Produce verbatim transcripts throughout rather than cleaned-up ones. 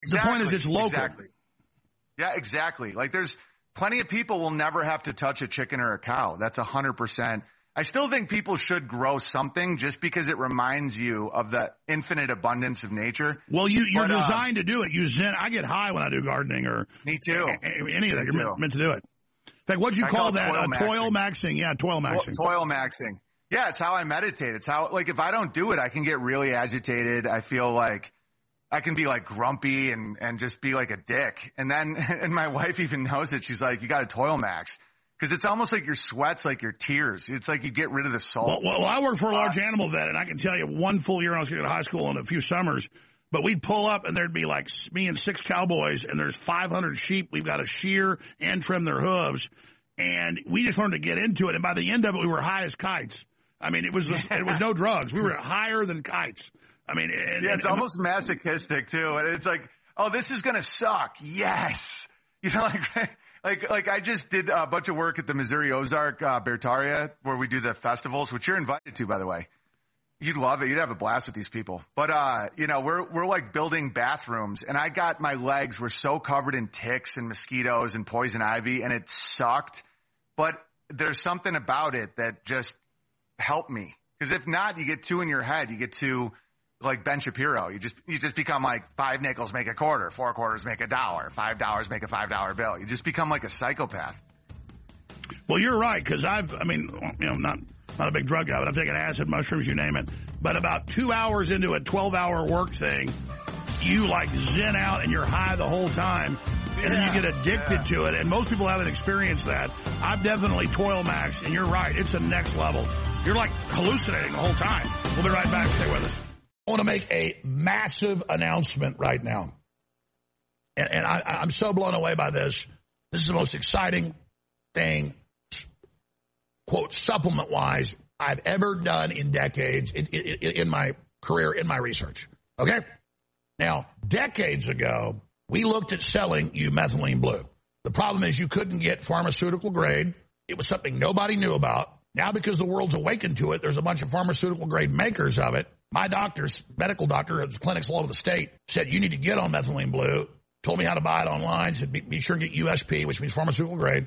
exactly. The point is it's local. Exactly. Yeah, exactly. Like there's plenty of people will never have to touch a chicken or a cow. That's a hundred percent. I still think people should grow something just because it reminds you of the infinite abundance of nature. Well, you, you're but, designed uh, to do it. You zen. I get high when I do gardening or me too. Any of that. Me you're too. meant, meant to do it. In fact, what'd you I call, call that? Toil Uh, maxing. toil maxing. Yeah, toil maxing. Toil maxing. Yeah, it's how I meditate. It's how, like, if I don't do it, I can get really agitated. I feel like I can be like grumpy and, and just be like a dick. And then, and my wife even knows it. She's like, you got to toil max. Because it's almost like your sweat's like your tears. It's like you get rid of the salt. Well, well I work for a large uh, animal vet, and I can tell you one full year when I was getting to high school and a few summers, but we'd pull up and there'd be like me and six cowboys, and there's five hundred sheep. We've got to shear and trim their hooves, and we just wanted to get into it. And by the end of it, we were high as kites. I mean, it was it was no drugs. We were higher than kites. I mean, and, yeah, it's and, almost masochistic too. And it's like, oh, this is gonna suck. Yes, you know, like. Like, like I just did a bunch of work at the Missouri Ozark uh, Bertaria, where we do the festivals, which you're invited to, by the way. You'd love it. You'd have a blast with these people. But, uh, you know, we're, we're like building bathrooms, and I got, my legs were so covered in ticks and mosquitoes and poison ivy, and it sucked. But there's something about it that just helped me. Because if not, you get two in your head. You get two, like Ben Shapiro. You just, you just become like five nickels make a quarter, four quarters make a dollar, five dollars make a five dollar bill. You just become like a psychopath. Well, you're right, because I've, I mean, you know, not, not a big drug guy, but I've taken acid, mushrooms, you name it. But about two hours into a twelve hour work thing, you like zen out and you're high the whole time. And yeah, then you get addicted yeah. to it. And most people haven't experienced that. I've definitely toil maxed, and you're right. It's a next level. You're like hallucinating the whole time. We'll be right back. Stay with us. I want to make a massive announcement right now. And, and I, I'm so blown away by this. This is the most exciting thing, quote, supplement-wise, I've ever done in decades in, in, in my career, in my research. Okay? Now, decades ago, we looked at selling you methylene blue. The problem is you couldn't get pharmaceutical grade. It was something nobody knew about. Now, because the world's awakened to it, there's a bunch of pharmaceutical grade makers of it. My doctors, medical doctor at clinics all over the state, said you need to get on methylene blue, told me how to buy it online, said be, be sure and get U S P, which means pharmaceutical grade.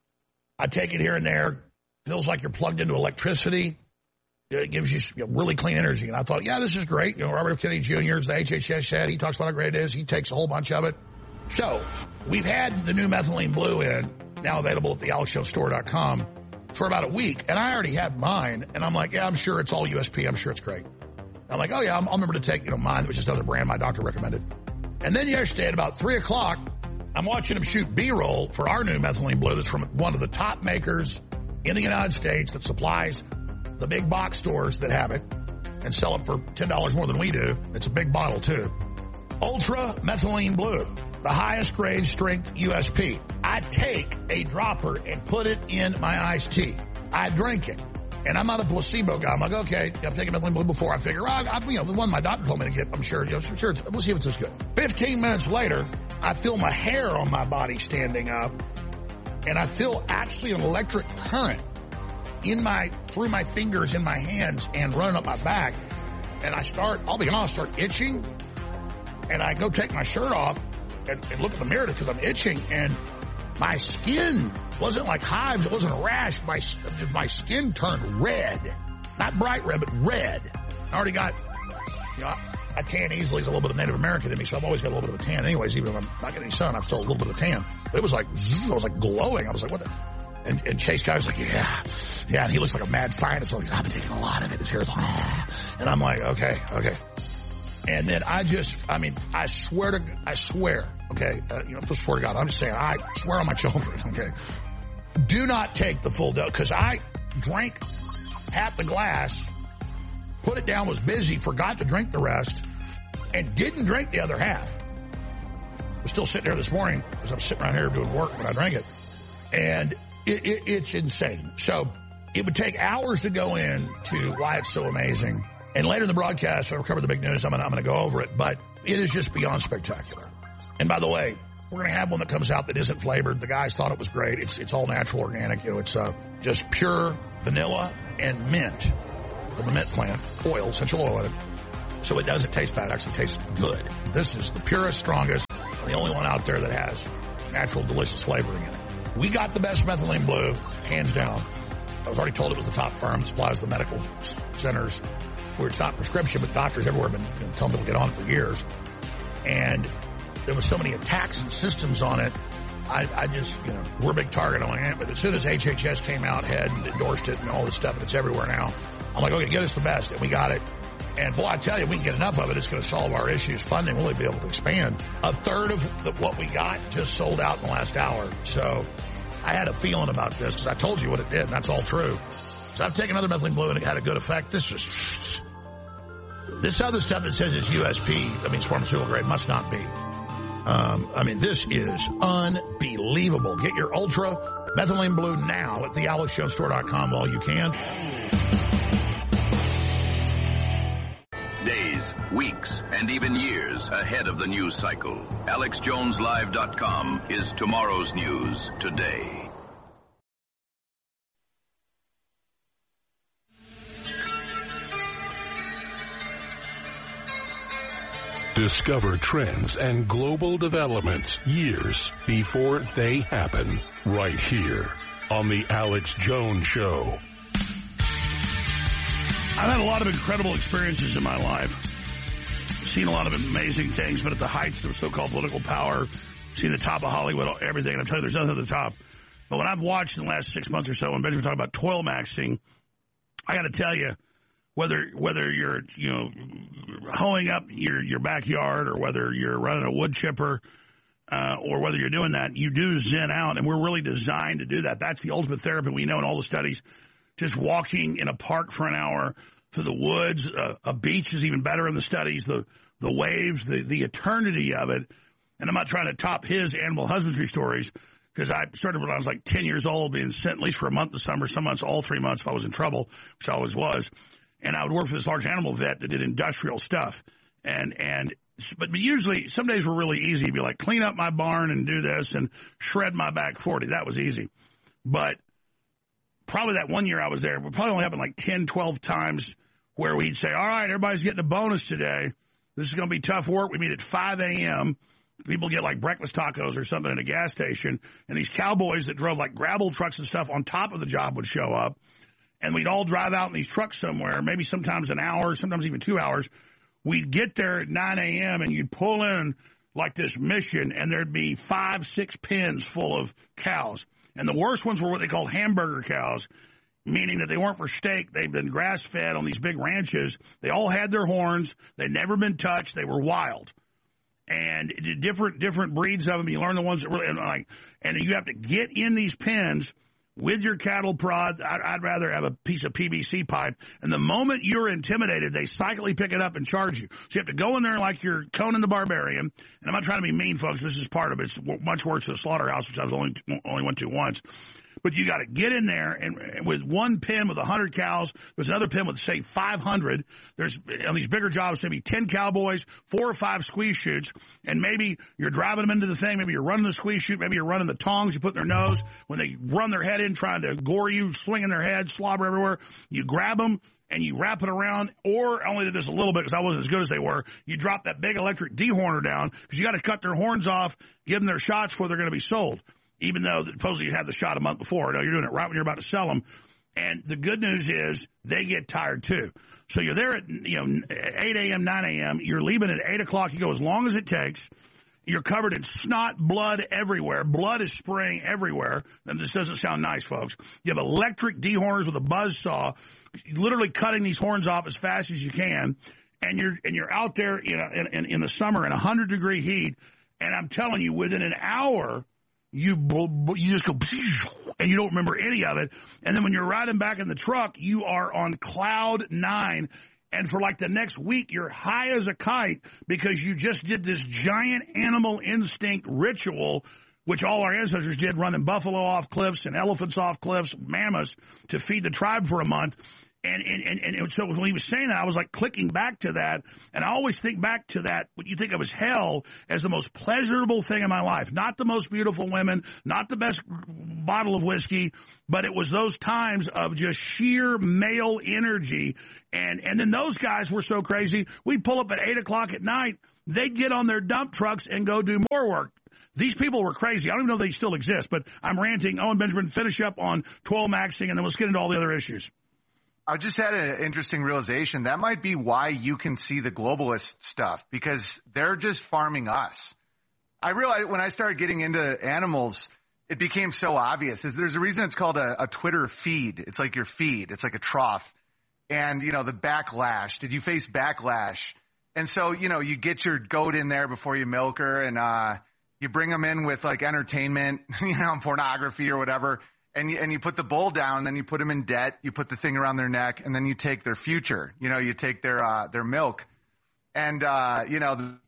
I take it here and there. Feels like you're plugged into electricity. It gives you, you know, really clean energy. And I thought, yeah, this is great. You know, Robert F. Kennedy Junior, the H H S head, he talks about how great it is. He takes a whole bunch of it. So we've had the new methylene blue in, now available at the alex jones store dot com, for about a week. And I already had mine. And I'm like, yeah, I'm sure it's all U S P. I'm sure it's great. I'm like, oh, yeah, I'll remember to take, you know, mine, which is another brand my doctor recommended. And then yesterday at about three o'clock, I'm watching him shoot B-roll for our new methylene blue that's from one of the top makers in the United States that supplies the big box stores that have it and sell it for ten dollars more than we do. It's a big bottle, too. Ultra Methylene Blue, the highest grade strength U S P. I take a dropper and put it in my iced tea. I drink it. And I'm not a placebo guy. I'm like, okay, I've taken methylene blue before. I figure, oh, I, you know, the one my doctor told me to get, I'm sure, you know, sure, it's, we'll see if it's as good. Fifteen minutes later, I feel my hair on my body standing up, and I feel actually an electric current in my, through my fingers in my hands and running up my back. And I start, I'll be honest, start itching, and I go take my shirt off and, and look at the mirror because I'm itching, and my skin wasn't like hives. It wasn't a rash. My my skin turned red. Not bright red, but red. I already got, you know, I tan easily. It's a little bit of Native American in me, so I've always got a little bit of a tan anyways. Even if I'm not getting any sun, I'm still a little bit of a tan. But it was like, zzz, I was like glowing. I was like, what the? And, and Chase guy was like, yeah. Yeah, and he looks like a mad scientist. So he's like, I've been taking a lot of it. His hair's like, ah. And I'm like, okay, okay. And then I just, I mean, I swear to, I swear, okay, uh, you know, just swear to God, I'm just saying, I swear on my children, okay, do not take the full dose, because I drank half the glass, put it down, was busy, forgot to drink the rest, and didn't drink the other half. I was still sitting there this morning, because I'm sitting around here doing work when I drank it, and it, it, it's insane. So it would take hours to go in to why it's so amazing. And later in the broadcast, I'll cover the big news. I'm going I'm to go over it. But it is just beyond spectacular. And by the way, we're going to have one that comes out that isn't flavored. The guys thought it was great. It's it's all natural, organic. You know, it's uh, just pure vanilla and mint from the mint plant, oil, essential oil in it. So it doesn't taste bad. It actually tastes good. This is the purest, strongest The only one out there that has natural, delicious flavoring in it. We got the best methylene blue, hands down. I was already told it was the top firm. It supplies the medical centers where it's not prescription, but doctors everywhere have been you know, telling people to get on it for years. And there was so many attacks and systems on it. I, I just, you know, we're a big target on it. But as soon as H H S came out, had and endorsed it and all this stuff, and it's everywhere now, I'm like, okay, get us the best. And we got it. And boy, I tell you, we can get enough of it. It's going to solve our issues. Funding will be able to expand. A third of the, what we got just sold out in the last hour. So I had a feeling about this because I told you what it did, and that's all true. So I've taken another methylene blue, and it had a good effect. This is this other stuff that says it's U S P, that means pharmaceutical grade, must not be. Um, I mean, this is unbelievable. Get your Ultra Methylene Blue now at the alex jones store dot com while you can. Days, weeks, and even years ahead of the news cycle. alex jones live dot com is tomorrow's news today. Discover trends and global developments years before they happen, right here on The Alex Jones Show. I've had a lot of incredible experiences in my life. Seen a lot of amazing things, but at the heights of so-called political power, seen the top of Hollywood, everything. And I'm telling you, there's nothing at the top. But when I've watched in the last six months or so, when Benjamin talked about toil maxing, I got to tell you, whether whether you're you know hoeing up your your backyard or whether you're running a wood chipper uh, or whether you're doing that, you do zen out, and we're really designed to do that. That's the ultimate therapy. We know in all the studies. Just walking in a park for an hour through the woods, uh, a beach is even better in the studies, the the waves, the, the eternity of it. And I'm not trying to top his animal husbandry stories because I started when I was like ten years old, being sent at least for a month this summer, some months, all three months if I was in trouble, which I always was. And I would work for this large animal vet that did industrial stuff. And, and, but usually some days were really easy. It'd be like clean up my barn and do this and shred my back forty. That was easy. But probably that one year I was there, it probably only happened like ten, twelve times where we'd say, all right, everybody's getting a bonus today. This is going to be tough work. We meet at five a.m. People get like breakfast tacos or something at a gas station. And these cowboys that drove like gravel trucks and stuff on top of the job would show up. And we'd all drive out in these trucks somewhere, maybe sometimes an hour, sometimes even two hours. We'd get there at nine a.m. and you'd pull in like this mission and there'd be five, six pens full of cows. And the worst ones were what they called hamburger cows, meaning that they weren't for steak. They've been grass-fed on these big ranches. They all had their horns. They'd never been touched. They were wild. And different different breeds of them. You learn the ones that really, and, like, and you have to get in these pens with your cattle prod. I'd, I'd rather have a piece of P V C pipe. And the moment you're intimidated, they cyclically pick it up and charge you. So you have to go in there like you're Conan the Barbarian. And I'm not trying to be mean, folks. This is part of it. It's much worse than the slaughterhouse, which I was only only went to once. But you got to get in there, and, and with one pen with one hundred cows, there's another pen with, say, five hundred. There's, on these bigger jobs, maybe ten cowboys, four or five squeeze chutes, and maybe you're driving them into the thing, maybe you're running the squeeze chute, maybe you're running the tongs you put in their nose. When they run their head in trying to gore you, swinging their head, slobber everywhere, you grab them, and you wrap it around, or I only did this a little bit because I wasn't as good as they were. You drop that big electric dehorner down because you got to cut their horns off, give them their shots before they're going to be sold. Even though supposedly you had the shot a month before. No, you're doing it right when you're about to sell them. And the good news is they get tired too. So you're there at, you know, eight a.m., nine a.m. You're leaving at eight o'clock. You go as long as it takes. You're covered in snot, blood everywhere. Blood is spraying everywhere. And this doesn't sound nice, folks. You have electric dehorners with a buzz saw, literally cutting these horns off as fast as you can. And you're and you're out there in, a, in, in the summer in one hundred degree heat. And I'm telling you, within an hour, You you just go, and you don't remember any of it. And then when you're riding back in the truck, you are on cloud nine. And for like the next week, you're high as a kite because you just did this giant animal instinct ritual, which all our ancestors did, running buffalo off cliffs and elephants off cliffs, mammoths, to feed the tribe for a month. And, and, and, and so when he was saying that, I was like clicking back to that. And I always think back to that, what you think of as hell, as the most pleasurable thing in my life. Not the most beautiful women, not the best bottle of whiskey, but it was those times of just sheer male energy. And, and then those guys were so crazy. We'd pull up at eight o'clock at night. they'd get on their dump trucks and go do more work. These people were crazy. I don't even know if they still exist, but I'm ranting. Owen Benjamin, finish up on twelve maxing, and then let's get into all the other issues. I just had an interesting realization. That might be why you can see the globalist stuff, because they're just farming us. I realized when I started getting into animals, it became so obvious. There's a reason it's called a, a Twitter feed. It's like your feed. It's like a trough. And, you know, the backlash. Did you face backlash? And so, you know, you get your goat in there before you milk her, and uh, you bring them in with, like, entertainment, you know, pornography or whatever. And you, and you put the bull down, then you put them in debt, you put the thing around their neck, and then you take their future. You know, you take their uh, their milk. And, uh, you know, the,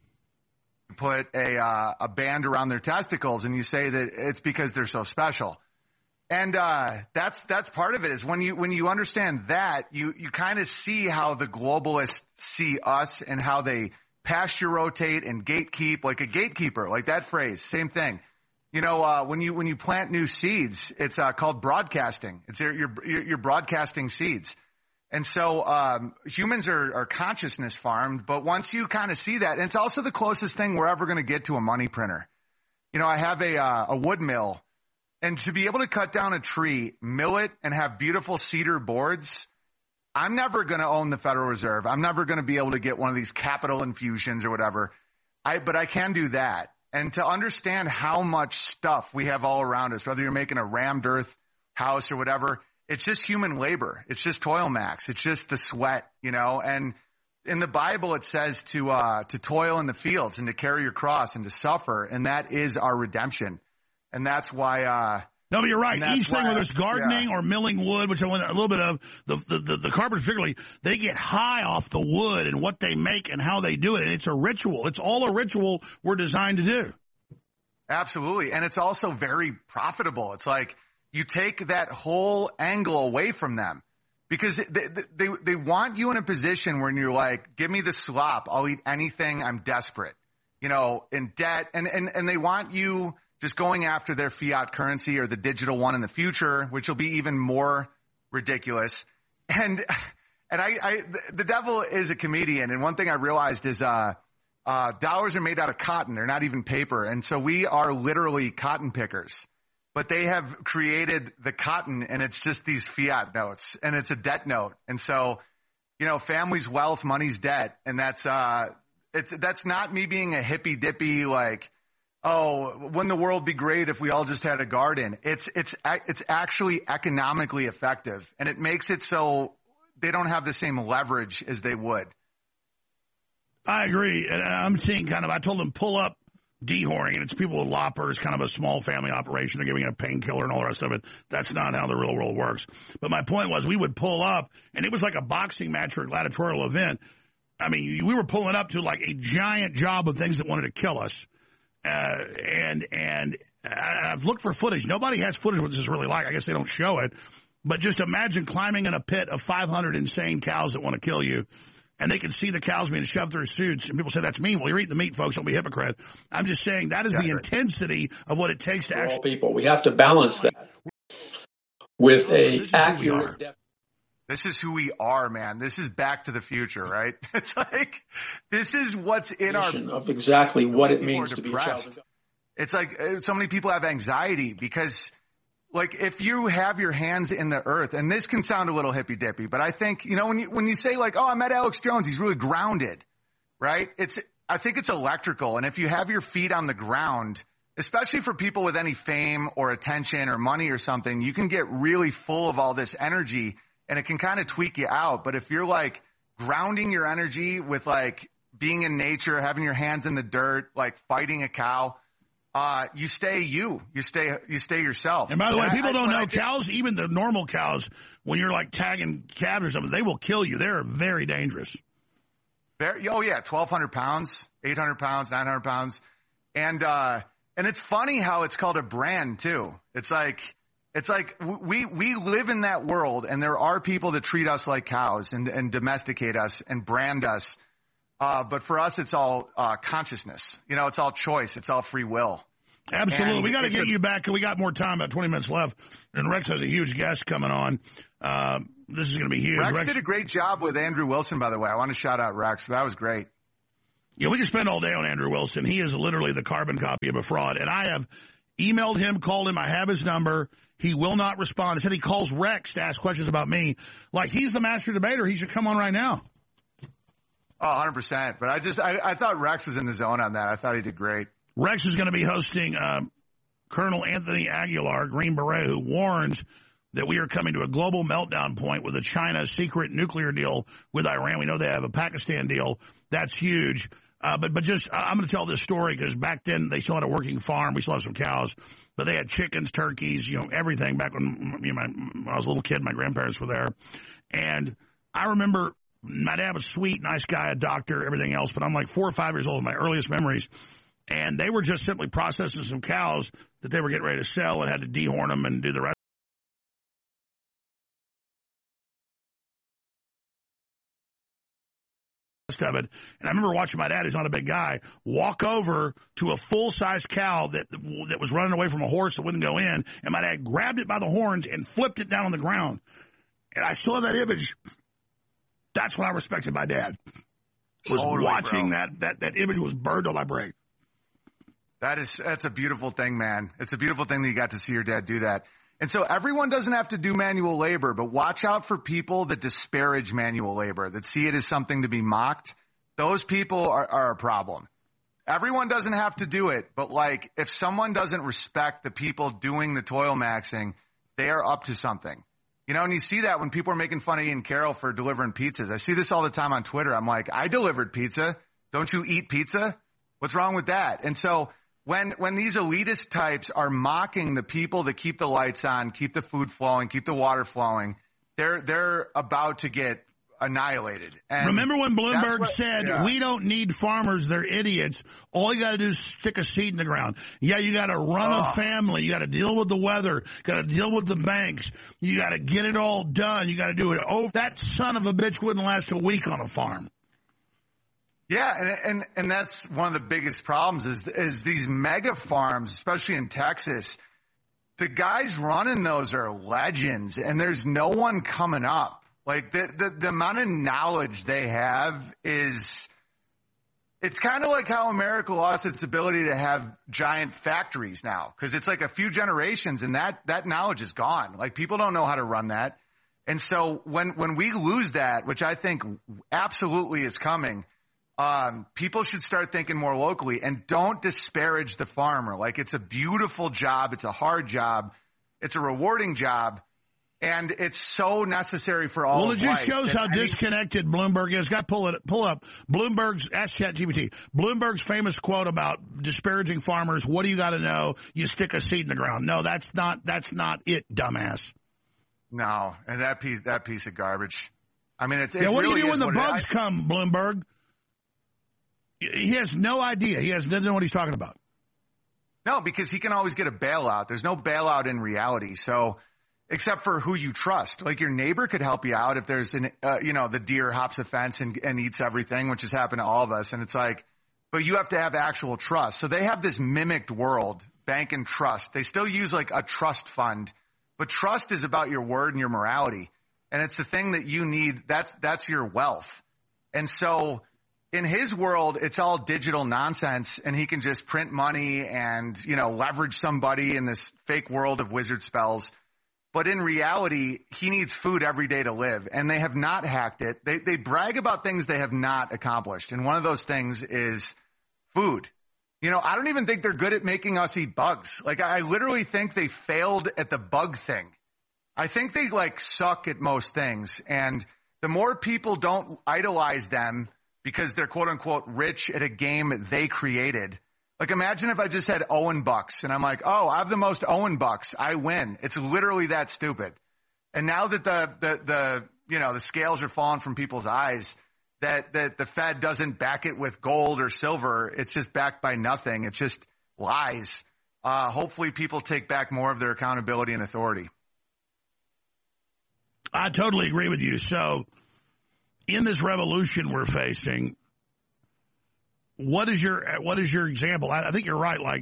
put a uh, a band around their testicles, and you say that it's because they're so special. And uh, that's that's part of it, is when you when you understand that, you, you kind of see how the globalists see us and how they pasture rotate and gatekeep, like a gatekeeper, like that phrase, same thing. You know, uh, when you when you plant new seeds, it's uh, called broadcasting. It's your, you're, you're broadcasting seeds. And so um, humans are, are consciousness farmed, but once you kind of see that, and it's also the closest thing we're ever going to get to a money printer. You know, I have a uh, a wood mill, and to be able to cut down a tree, mill it, and have beautiful cedar boards, I'm never going to own the Federal Reserve. I'm never going to be able to get one of these capital infusions or whatever. I but I can do that. And to understand how much stuff we have all around us, whether you're making a rammed earth house or whatever, it's just human labor. It's just toil max. It's just the sweat, you know. And in the Bible, it says to uh, to toil in the fields and to carry your cross and to suffer, and that is our redemption. And that's why. Uh, no, but you're right. Each thing, whether it's gardening yeah. or milling wood, which I want a little bit of, the, the, the, the carpenters particularly, they get high off the wood and what they make and how they do it. And it's a ritual. It's all a ritual we're designed to do. Absolutely. And it's also very profitable. It's like you take that whole angle away from them, because they, they, they want you in a position where you're like, give me the slop. I'll eat anything. I'm desperate, you know, in debt. And, and, and they want you just going after their fiat currency or the digital one in the future, which will be even more ridiculous. And, and I, I, the devil is a comedian. And one thing I realized is, uh, uh, dollars are made out of cotton. They're not even paper. And so we are literally cotton pickers, but they have created the cotton, and it's just these fiat notes, and it's a debt note. And so, you know, family's wealth, money's debt. And that's, uh, it's, that's not me being a hippy dippy, like, oh, wouldn't the world be great if we all just had a garden? It's it's it's actually economically effective, and it makes it so they don't have the same leverage as they would. I agree, and I'm seeing kind of. I told them pull up dehorning, and it's people with loppers, kind of a small family operation. They're giving a painkiller and all the rest of it. That's not how the real world works. But my point was, we would pull up, and it was like a boxing match or a gladiatorial event. I mean, we were pulling up to like a giant job of things that wanted to kill us. Uh, and and I've looked for footage. Nobody has footage of what this is really like. I guess they don't show it. But just imagine climbing in a pit of five hundred insane cows that want to kill you, and they can see the cows being shoved through suits. And people say, that's mean. Well, you're eating the meat, folks. Don't be a hypocrite. I'm just saying that is yeah, the right. intensity of what it takes to For actually. All people, we have to balance that with a accurate. This is who we are, man. This is Back to the Future, right? It's like, this is what's in our... of exactly what it means to be a child. It's like so many people have anxiety because, like, if you have your hands in the earth, and this can sound a little hippy-dippy, but I think, you know, when you when you say, like, oh, I met Alex Jones, he's really grounded, right? It's I think it's electrical. And if you have your feet on the ground, especially for people with any fame or attention or money or something, you can get really full of all this energy, and it can kind of tweak you out. But if you're like grounding your energy with like being in nature, having your hands in the dirt, like fighting a cow, uh, you stay you. You stay you stay yourself. And by the way, I, people I, don't I, know I, cows, even the normal cows, when you're like tagging calves or something, they will kill you. They're very dangerous. Very, oh, yeah, twelve hundred pounds, eight hundred pounds, nine hundred pounds. And, uh, and it's funny how it's called a brand, too. It's like... It's like we, we live in that world, and there are people that treat us like cows and, and domesticate us and brand us. Uh, but for us, it's all uh, consciousness. You know, it's all choice. It's all free will. Absolutely. And we got to get a, you back. We got more time, about twenty minutes left. And Rex has a huge guest coming on. Uh, this is going to be huge. Rex, Rex did a great job with Andrew Wilson, by the way. I want to shout out Rex. That was great. Yeah, we can spend all day on Andrew Wilson. He is literally the carbon copy of a fraud. And I have emailed him, called him. I have his number. He will not respond. I said he calls Rex to ask questions about me. Like, he's the master debater. He should come on right now. Oh, one hundred percent. But I just, I, I thought Rex was in the zone on that. I thought he did great. Rex is going to be hosting uh, Colonel Anthony Aguilar, Green Beret, who warns that we are coming to a global meltdown point with a China secret nuclear deal with Iran. We know they have a Pakistan deal. That's huge. Uh, but but just, I'm going to tell this story because back then they still had a working farm. We still have some cows. But they had chickens, turkeys, you know, everything back when, you know, my, when I was a little kid. My grandparents were there. And I remember my dad was sweet, nice guy, a doctor, everything else. But I'm like four or five years old, my earliest memories. And they were just simply processing some cows that they were getting ready to sell and had to dehorn them and do the rest of it. And I remember watching my dad, who's not a big guy, walk over to a full-size cow that that was running away from a horse that wouldn't go in. And my dad grabbed it by the horns and flipped it down on the ground. And I still have that image. That's when I respected my dad. Was totally, watching bro. that, that, that image was burned on my brain. That is, that's a beautiful thing, man. It's a beautiful thing that you got to see your dad do that. And so everyone doesn't have to do manual labor, but watch out for people that disparage manual labor, that see it as something to be mocked. Those people are, are a problem. Everyone doesn't have to do it, but like if someone doesn't respect the people doing the toil maxing, they are up to something. You know, and you see that when people are making fun of Ian Carroll for delivering pizzas. I see this all the time on Twitter. I'm like, I delivered pizza. Don't you eat pizza? What's wrong with that? And so When when these elitist types are mocking the people that keep the lights on, keep the food flowing, keep the water flowing, they're they're about to get annihilated. And remember when Bloomberg what, said, yeah. we don't need farmers, they're idiots. All you got to do is stick a seed in the ground. Yeah, you got to run oh. a family. You got to deal with the weather. Got to deal with the banks. You got to get it all done. You got to do it. Oh, that son of a bitch wouldn't last a week on a farm. Yeah, and, and and that's one of the biggest problems is is these mega farms, especially in Texas. The guys running those are legends, and there's no one coming up. Like the the, the amount of knowledge they have is, it's kind of like how America lost its ability to have giant factories now, because it's like a few generations, and that that knowledge is gone. Like people don't know how to run that, and so when when we lose that, which I think absolutely is coming. Um, people should start thinking more locally and don't disparage the farmer. Like it's a beautiful job. It's a hard job. It's a rewarding job. And it's so necessary for all Well, of it just life shows how I mean, disconnected Bloomberg is. Got to pull it, pull up Bloomberg's, ask ChatGPT. Bloomberg's famous quote about disparaging farmers. What do you got to know? You stick a seed in the ground. No, that's not, that's not it, dumbass. No. And that piece, that piece of garbage. I mean, it's, it yeah, what really do you do when the it, bugs I, come, Bloomberg? He has no idea. He has doesn't know what he's talking about. No, because he can always get a bailout. There's no bailout in reality. So, except for who you trust. Like your neighbor could help you out if there's an, uh, you know, the deer hops a fence and, and eats everything, which has happened to all of us. And it's like, but you have to have actual trust. So they have this mimicked world, bank and trust. They still use like a trust fund, but trust is about your word and your morality. And it's the thing that you need. That's, that's your wealth. And so, in his world, it's all digital nonsense, and he can just print money and, you know, leverage somebody in this fake world of wizard spells. But in reality, he needs food every day to live, and they have not hacked it. They they brag about things they have not accomplished, and one of those things is food. You know, I don't even think they're good at making us eat bugs. Like, I literally think they failed at the bug thing. I think they, like, suck at most things, and the more people don't idolize them because they're quote unquote rich at a game they created. Like imagine if I just had Owen Bucks and I'm like, oh, I have the most Owen Bucks. I win. It's literally that stupid. And now that the, the, the, you know, the scales are falling from people's eyes, that, that the Fed doesn't back it with gold or silver. It's just backed by nothing. It's just lies. Uh, hopefully people take back more of their accountability and authority. I totally agree with you. So, in this revolution we're facing, what is your what is your example? I, I think you're right. Like,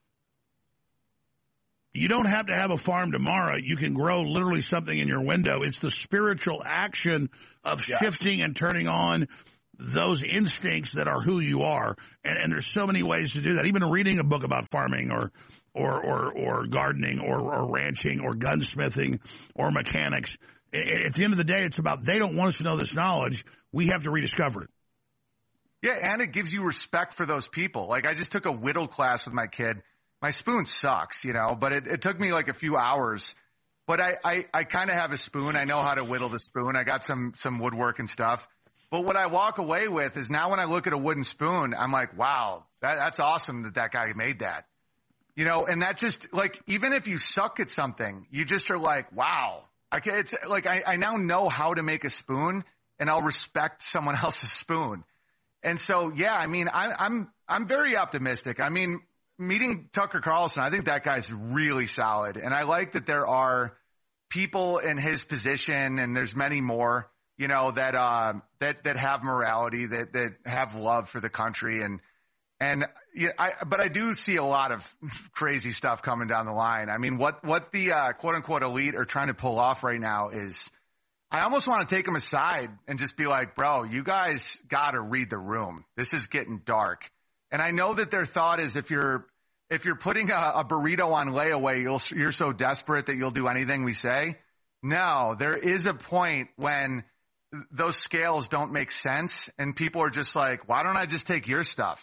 you don't have to have a farm tomorrow. You can grow literally something in your window. It's the spiritual action of yes. shifting and turning on those instincts that are who you are. And, and there's so many ways to do that. Even reading a book about farming or or or, or gardening or, or ranching or gunsmithing or mechanics. At the end of the day, it's about they don't want us to know this knowledge. We have to rediscover it. Yeah, and it gives you respect for those people. Like, I just took a whittle class with my kid. My spoon sucks, you know, but it, it took me like a few hours. But I, I, I kind of have a spoon. I know how to whittle the spoon. I got some some woodwork and stuff. But what I walk away with is now when I look at a wooden spoon, I'm like, wow, that, that's awesome that that guy made that. You know, and that just, like, even if you suck at something, you just are like, wow. I can, it's like I, I now know how to make a spoon, and I'll respect someone else's spoon. And so, yeah, I mean, I, I'm I'm very optimistic. I mean, meeting Tucker Carlson, I think that guy's really solid, and I like that there are people in his position, and there's many more, you know, that uh, that that have morality, that that have love for the country, and and yeah, I but I do see a lot of crazy stuff coming down the line. I mean, what what the uh, quote unquote elite are trying to pull off right now is, I almost want to take them aside and just be like, bro, you guys got to read the room. This is getting dark. And I know that their thought is if you're if you're putting a, a burrito on layaway, you'll, you're so desperate that you'll do anything we say. No, there is a point when those scales don't make sense, and people are just like, why don't I just take your stuff?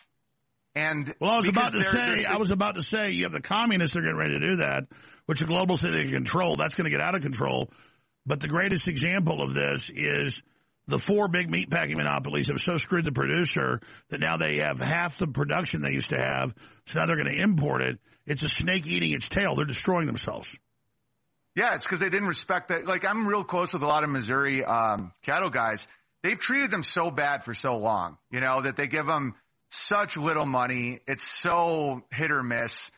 And well, I was about to they're, say, they're, I was about to say, you have the communists that are getting ready to do that, which the global say they can control. That's going to get out of control. But the greatest example of this is the four big meatpacking monopolies have so screwed the producer that now they have half the production they used to have, so now they're going to import it. It's a snake eating its tail. They're destroying themselves. Yeah, it's because they didn't respect that. Like, I'm real close with a lot of Missouri um, cattle guys. They've treated them so bad for so long, you know, that they give them such little money. It's so hit or miss.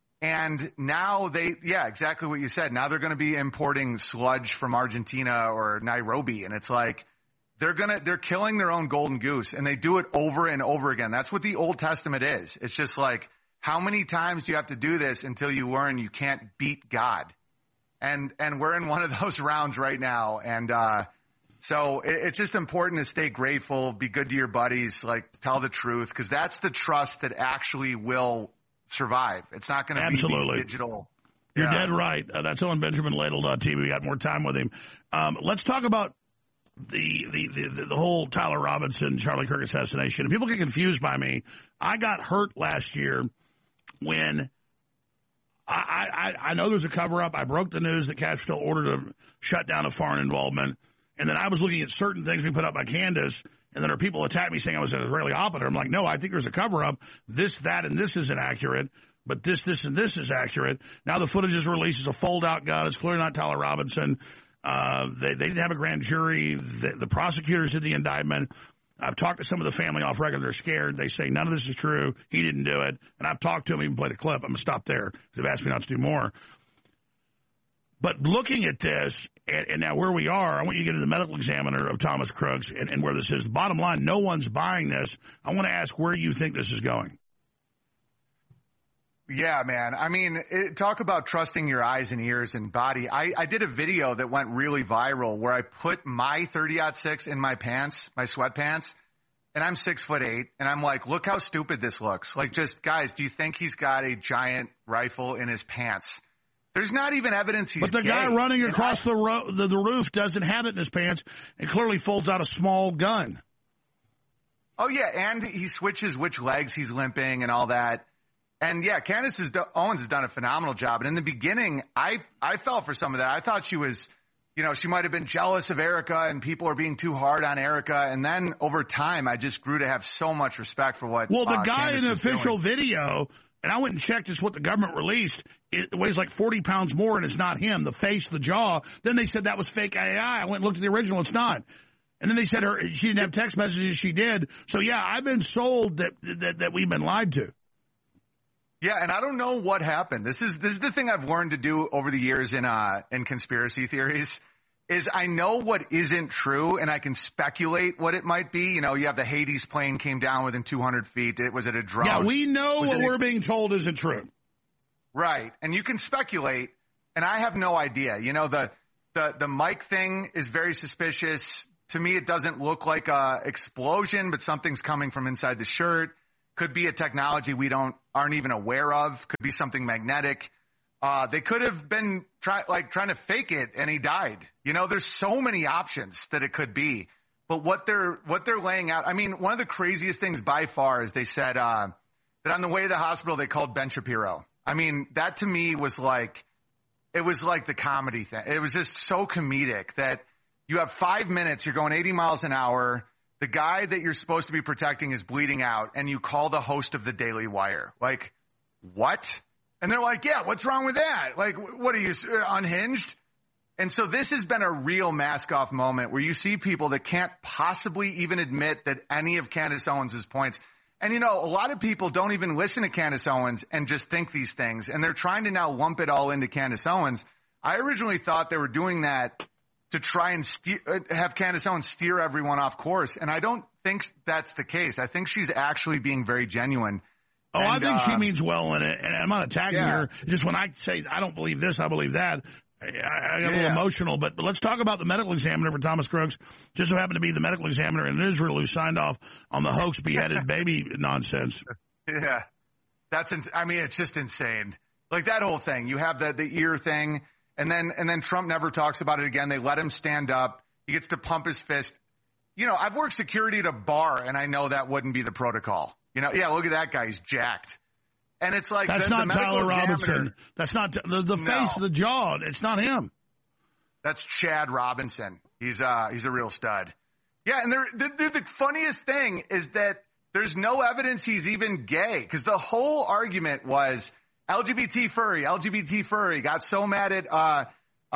And now they, yeah, exactly what you said. Now they're going to be importing sludge from Argentina or Nairobi. And it's like, they're going to, they're killing their own golden goose, and they do it over and over again. That's what the Old Testament is. It's just like, how many times do you have to do this until you learn you can't beat God? And, and we're in one of those rounds right now. And, uh, so it, it's just important to stay grateful, be good to your buddies, like tell the truth, because that's the trust that actually will survive. It's not going to be these digital. You're yeah. dead right. Uh, that's on Benjamin Ladle dot T V. We got more time with him. Um, let's talk about the, the, the, the whole Tyler Robinson, Charlie Kirk assassination. People get confused by me. I got hurt last year when I, I, I know there's a cover-up. I broke the news that Castro ordered a shutdown of foreign involvement. And then I was looking at certain things being put up by Candace, and then there are people attack me saying I was an Israeli operative. I'm like, no, I think there's a cover-up. This, that, and this isn't accurate, but this, this, and this is accurate. Now the footage is released as a fold-out gun. It's clearly not Tyler Robinson. Uh, they, they didn't have a grand jury. The, the prosecutors did the indictment. I've talked to some of the family off record. They're scared. They say none of this is true. He didn't do it. And I've talked to them, even played a clip. I'm going to stop there because they've asked me not to do more. But looking at this, and, and now where we are, I want you to get to the medical examiner of Thomas Crooks and, and where this is. The bottom line, no one's buying this. I want to ask where you think this is going. Yeah, man. I mean, it, talk about trusting your eyes and ears and body. I, I did a video that went really viral where I put my thirty aught six in my pants, my sweatpants, and I'm six foot eight, and I'm like, look how stupid this looks. Like, just, guys, do you think he's got a giant rifle in his pants? There's not even evidence he's But the gay. guy running And across I, the, ro- the the roof doesn't have it in his pants and clearly folds out a small gun. Oh, yeah, and he switches which legs he's limping and all that. And, yeah, Candace has do- Owens has done a phenomenal job. And in the beginning, I I fell for some of that. I thought she was, you know, she might have been jealous of Erica and people are being too hard on Erica. And then over time, I just grew to have so much respect for what Well, the uh, guy Candace in the was official doing. video, and I went and checked just what the government released, it weighs like forty pounds more, and it's not him, the face, the jaw. Then they said that was fake A I. I went and looked at the original. It's not. And then they said her she didn't have text messages. She did. So, yeah, I've been sold that that, that we've been lied to. Yeah, and I don't know what happened. This is this is the thing I've learned to do over the years in uh in conspiracy theories is I know what isn't true and I can speculate what it might be. You know, you have the Hades plane came down within two hundred feet. It was it a drone? Yeah, we know Was what it we're ex- being told isn't true. Right. And you can speculate, and I have no idea. You know, the the the Mike thing is very suspicious. To me, it doesn't look like a explosion, but something's coming from inside the shirt. Could be a technology we don't aren't even aware of. Could be something magnetic. Uh, they could have been try, like trying to fake it, and he died. You know, there's so many options that it could be. But what they're what they're laying out, I mean, one of the craziest things by far is they said uh, that on the way to the hospital they called Ben Shapiro. I mean, that to me was like it was like the comedy thing. It was just so comedic that you have five minutes, you're going eighty miles an hour. The guy that you're supposed to be protecting is bleeding out, and you call the host of the Daily Wire. Like, what? And they're like, yeah, what's wrong with that? Like, what are you, uh, unhinged? And so this has been a real mask-off moment where you see people that can't possibly even admit that any of Candace Owens' points. And, you know, a lot of people don't even listen to Candace Owens and just think these things, and they're trying to now lump it all into Candace Owens. I originally thought they were doing that to try and steer, have Candace Owens steer everyone off course. And I don't think that's the case. I think she's actually being very genuine. Oh, and, I think uh, she means well in it. And I'm not attacking yeah. her. Just when I say I don't believe this, I believe that, I, I get a yeah. little emotional. But, but let's talk about the medical examiner for Thomas Crooks. Just so happened to be the medical examiner in Israel who signed off on the hoax beheaded baby nonsense. Yeah. That's, ins- I mean, it's just insane. Like that whole thing. You have the, the ear thing. And then, and then Trump never talks about it again. They let him stand up. He gets to pump his fist. You know, I've worked security at a bar, and I know that wouldn't be the protocol. You know, yeah, look at that guy. He's jacked. And it's like, that's the, not the Tyler Robinson. examiner, That's not the, the no. face, the jaw. It's not him. That's Chad Robinson. He's, uh, he's a real stud. Yeah. And they're, they're, the funniest thing is that there's no evidence he's even gay, because the whole argument was, L G B T furry, L G B T furry, got so mad at uh, uh,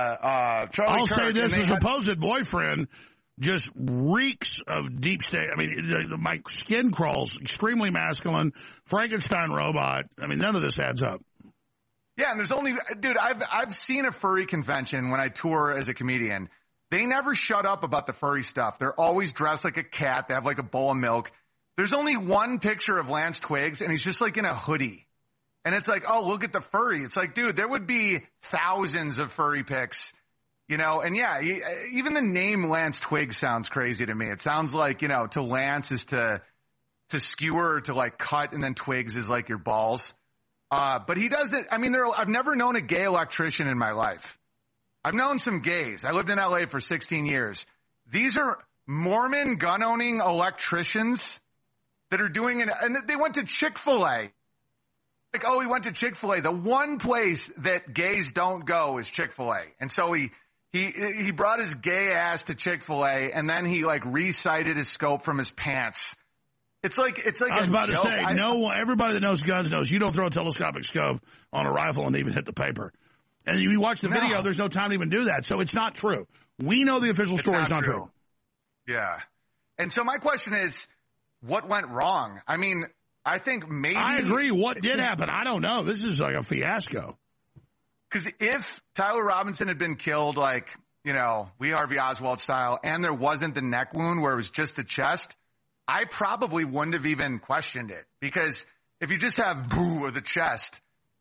uh, Charlie I'll Kirk. say this, his had... supposed boyfriend just reeks of deep state. I mean, my skin crawls, extremely masculine, Frankenstein robot. I mean, none of this adds up. Yeah, and there's only, dude, I've, I've seen a furry convention when I tour as a comedian. They never shut up about the furry stuff. They're always dressed like a cat. They have like a bowl of milk. There's only one picture of Lance Twiggs, and he's just like in a hoodie. And it's like, oh, look at the furry. It's like, dude, there would be thousands of furry pics, you know? And yeah, he, even the name Lance Twiggs sounds crazy to me. It sounds like, you know, to lance is to, to skewer or to like cut, and then Twigs is like your balls. Uh, but he does it. I mean, there, I've never known a gay electrician in my life. I've known some gays. I lived in L A for sixteen years. These are Mormon gun-owning electricians that are doing it. And they went to Chick-fil-A. Like, oh, he went to Chick-fil-A. The one place that gays don't go is Chick-fil-A. And so he, he, he brought his gay ass to Chick-fil-A, and then he like recited his scope from his pants. It's like, it's like, I was a about joke. to say, I, no, everybody that knows guns knows you don't throw a telescopic scope on a rifle and even hit the paper. And you watch the No. video, there's no time to even do that. So it's not true. We know the official story is not true. true. Yeah. And so my question is, what went wrong? I mean, I think maybe... I agree. What did happen? I don't know. This is like a fiasco. Because if Tyler Robinson had been killed, like, you know, Lee Harvey Oswald style, and there wasn't the neck wound where it was just the chest, I probably wouldn't have even questioned it. Because if you just have boo or the chest,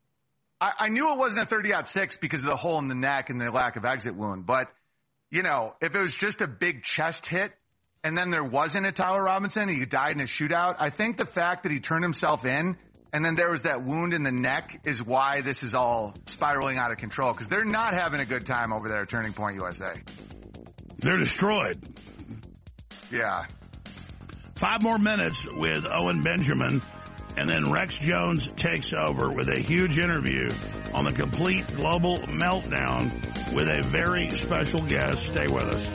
I, I knew it wasn't a thirty aught six because of the hole in the neck and the lack of exit wound. But, you know, if it was just a big chest hit, and then there wasn't a Tyler Robinson, he died in a shootout, I think the fact that he turned himself in and then there was that wound in the neck is why this is all spiraling out of control, because they're not having a good time over there at Turning Point U S A. They're destroyed. Yeah. Five more minutes with Owen Benjamin, and then Rex Jones takes over with a huge interview on the complete global meltdown with a very special guest. Stay with us.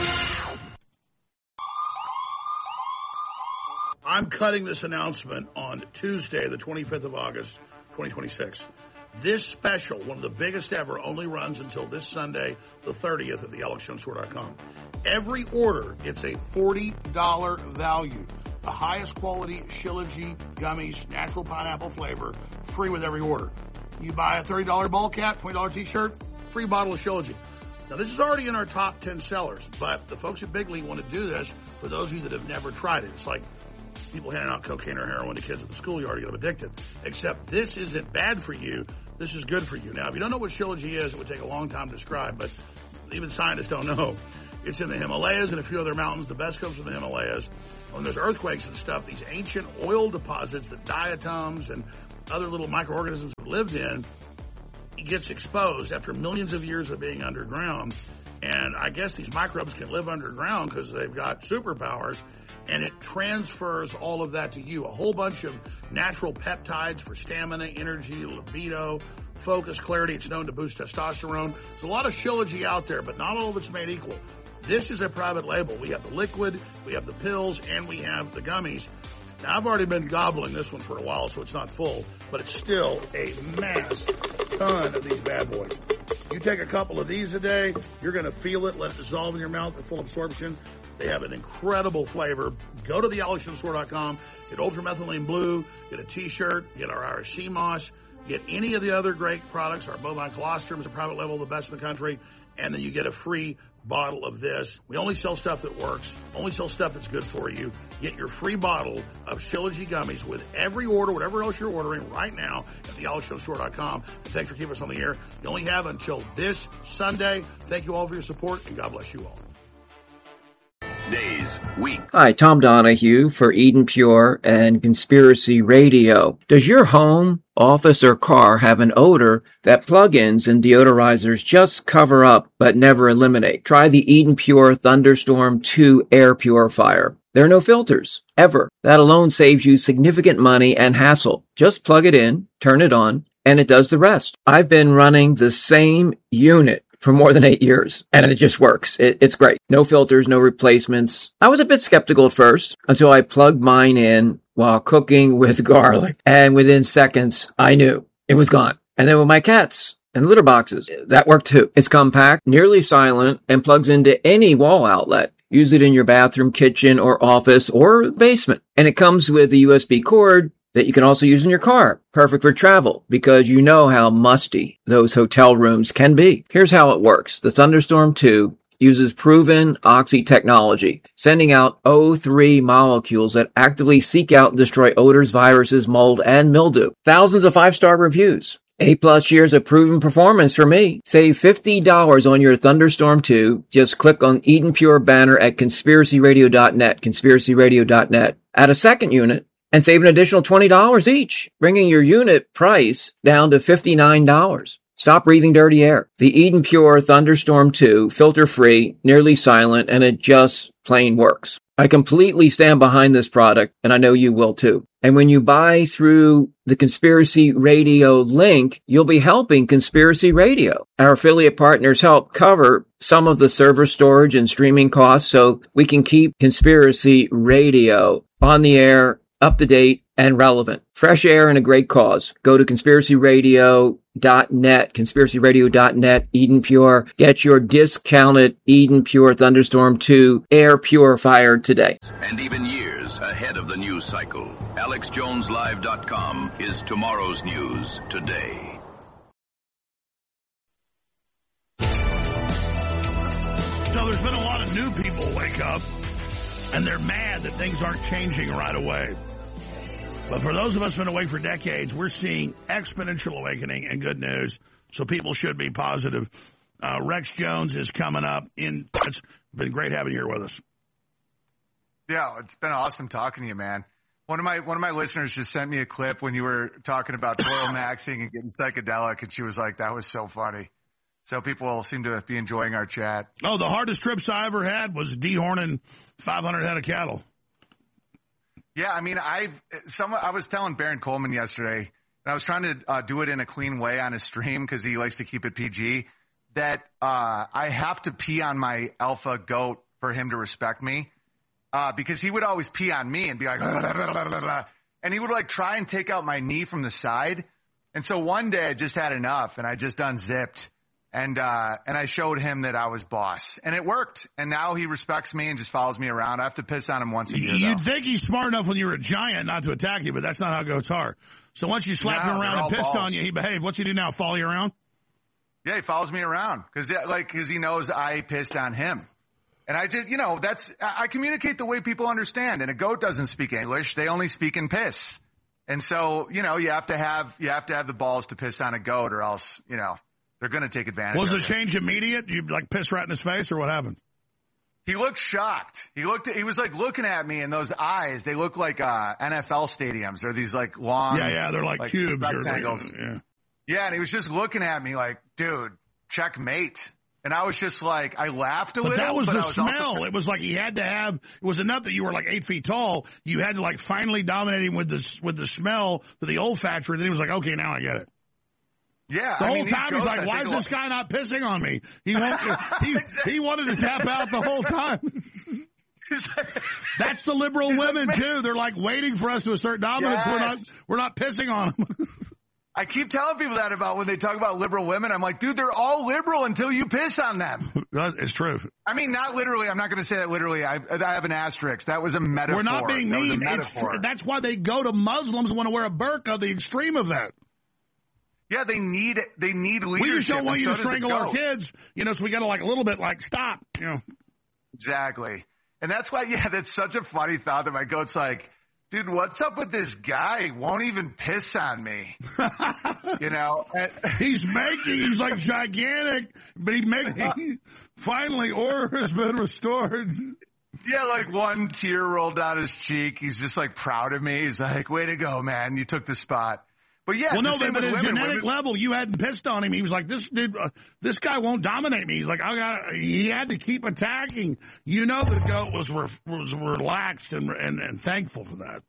I'm cutting this announcement on Tuesday, the twenty-fifth of August, twenty twenty-six. This special, one of the biggest ever, only runs until this Sunday, the thirtieth, at the alex jones tour dot com. Every order, it's a forty dollars value. The highest quality Shilajit gummies, natural pineapple flavor, free with every order. You buy a thirty dollars ball cap, twenty dollars t-shirt, free bottle of Shilajit. Now, this is already in our top ten sellers, but the folks at Bigley want to do this for those of you that have never tried it. It's like people handing out cocaine or heroin to kids at the schoolyard to get them addicted. Except this isn't bad for you. This is good for you. Now, if you don't know what Shilajit is, it would take a long time to describe, but even scientists don't know. It's in the Himalayas and a few other mountains. The best comes from the Himalayas. When there's earthquakes and stuff, these ancient oil deposits that diatoms and other little microorganisms have lived in, it gets exposed after millions of years of being underground. And I guess these microbes can live underground because they've got superpowers, and it transfers all of that to you. A whole bunch of natural peptides for stamina, energy, libido, focus, clarity. It's known to boost testosterone. There's a lot of Shilajit out there, but not all of it's made equal. This is a private label. We have the liquid, we have the pills, and we have the gummies. Now, I've already been gobbling this one for a while, so it's not full, but it's still a mass ton of these bad boys. You take a couple of these a day, you're going to feel it, let it dissolve in your mouth for full absorption. They have an incredible flavor. Go to the alex jones store dot com, get Ultramethylene Blue, get a t-shirt, get our Irish Sea Moss, get any of the other great products. Our bovine colostrum is a private label, the best in the country, and then you get a free bottle of this. We only sell stuff that works, only sell stuff that's good for you. Get your free bottle of Shilajit gummies with every order, whatever else you're ordering right now at the alex jones store dot com. And thanks for keeping us on the air. You only have until this Sunday. Thank you all for your support, and God bless you all. Days, weeks. Hi, Tom Donahue for Eden Pure and Conspiracy Radio. Does your home, office, or car have an odor that plugins and deodorizers just cover up but never eliminate? Try the Eden Pure Thunderstorm two air purifier. There are no filters, ever. That alone saves you significant money and hassle. Just plug it in, turn it on, and it does the rest. I've been running the same unit for more than eight years, and it just works. It, it's great. No filters, no replacements. I was a bit skeptical at first until I plugged mine in while cooking with garlic, and within seconds, I knew it was gone. And then with my cats and litter boxes, that worked too. It's compact, nearly silent, and plugs into any wall outlet. Use it in your bathroom, kitchen, or office, or basement. And it comes with a U S B cord that you can also use in your car. Perfect for travel, because you know how musty those hotel rooms can be. Here's how it works. The Thunderstorm two uses proven oxy technology, sending out O three molecules that actively seek out and destroy odors, viruses, mold, and mildew. Thousands of five-star reviews. Eight plus years of proven performance for me. Save fifty dollars on your Thunderstorm two. Just click on Eden Pure banner at conspiracy radio dot net, conspiracy radio dot net. Add a second unit and save an additional twenty dollars each, bringing your unit price down to fifty-nine dollars. Stop breathing dirty air. The Eden Pure Thunderstorm two, filter-free, nearly silent, and it just plain works. I completely stand behind this product, and I know you will too. And when you buy through the Conspiracy Radio link, you'll be helping Conspiracy Radio. Our affiliate partners help cover some of the server storage and streaming costs so we can keep Conspiracy Radio on the air, up to date, and relevant. Fresh air and a great cause. Go to conspiracy radio dot net, conspiracy radio dot net, Eden Pure. Get your discounted Eden Pure Thunderstorm two air purifier today. And even years ahead of the news cycle, alex jones live dot com is tomorrow's news today. So there's been a lot of new people wake up, and they're mad that things aren't changing right away. But for those of us who've been awake for decades, we're seeing exponential awakening and good news, so people should be positive. Uh, Rex Jones is coming up. In It's been great having you here with us. Yeah, it's been awesome talking to you, man. One of my one of my listeners just sent me a clip when you were talking about toil maxing and getting psychedelic, and she was like, that was so funny. So people seem to be enjoying our chat. Oh, the hardest trips I ever had was dehorning five hundred head of cattle. Yeah, I mean, I some I was telling Baron Coleman yesterday, and I was trying to uh, do it in a clean way on his stream because he likes to keep it P G, that uh, I have to pee on my alpha goat for him to respect me, uh, because he would always pee on me and be like, blah, blah, blah, blah, blah. And he would like try and take out my knee from the side. And so one day I just had enough, and I just unzipped. And, uh, and I showed him that I was boss, and it worked. And now he respects me and just follows me around. I have to piss on him once a year. You'd though. think he's smart enough when you were a giant not to attack you, but that's not how goats are. So once you slap No, him around they're and all pissed balls. on you, he behaved. What's he do now? Follow you around? Yeah, he follows me around because like, cause he knows I pissed on him. And I just, you know, that's, I I communicate the way people understand. And a goat doesn't speak English. They only speak in piss. And so, you know, you have to have, you have to have the balls to piss on a goat, or else, you know, they're going to take advantage Was of the it. change immediate? You like piss right in his face, or what happened? He looked shocked. He looked, he was like looking at me, and those eyes, they look like, uh, N F L stadiums. They're these like long. Yeah, yeah, they're like, like cubes. Rectangles. Or, yeah. yeah, and he was just looking at me like, dude, checkmate. And I was just like, I laughed a but little. That was but the was smell. Also... It was like he had to have, it was enough that you were like eight feet tall. You had to like finally dominate him with the, with the smell to the olfactory. Then he was like, okay, now I get it. Yeah. The I whole mean, time he's goats, like, why is this guy not pissing on me? He won't, he, he wanted to tap out the whole time. That's the liberal women too. They're like waiting for us to assert dominance. Yes. We're not, we're not pissing on them. I keep telling people that about when they talk about liberal women. I'm like, dude, they're all liberal until you piss on them. It's true. I mean, not literally. I'm not going to say that literally. I, I have an asterisk. That was a metaphor. We're not being that mean. It's tr- that's why they go to Muslims who want to wear a burqa, the extreme of that. Yeah, they need they need leadership. We just don't want you so to strangle our kids, you know, so we got to like a little bit like stop, you know. Exactly. And that's why, yeah, that's such a funny thought that my goat's like, dude, what's up with this guy? He won't even piss on me. You know? He's making, he's like gigantic, but he making, finally order has been restored. Yeah, like one tear rolled down his cheek. He's just like proud of me. He's like, way to go, man. You took the spot. But yeah, well, no, but, but at a women. genetic women... level, you hadn't pissed on him. He was like, "This dude, uh, this guy won't dominate me." He's like, "I got." He had to keep attacking. You know, the goat was re- was relaxed and, and and thankful for that.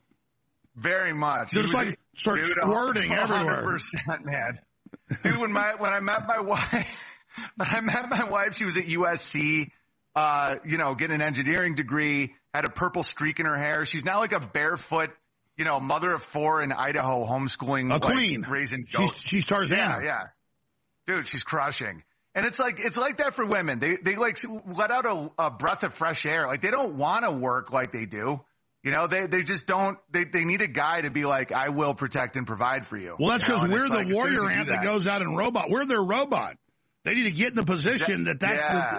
Very much. Just like a, start dude, squirting everywhere. one hundred percent, man. Dude, when my when I met my wife, when I met my wife, she was at U S C. Uh, you know, getting an engineering degree. Had a purple streak in her hair. She's now like a barefoot. You know, mother of four in Idaho, homeschooling, a queen, like, raising goats. She's, she's Tarzan. Yeah, yeah, dude, she's crushing. And it's like it's like that for women. They they like let out a, a breath of fresh air. Like they don't want to work like they do. You know, they they just don't. They they need a guy to be like, I will protect and provide for you. Well, that's because you know? we're the like, warrior ant that. that goes out and robot. We're their robot. They need to get in the position that, that that's yeah. the.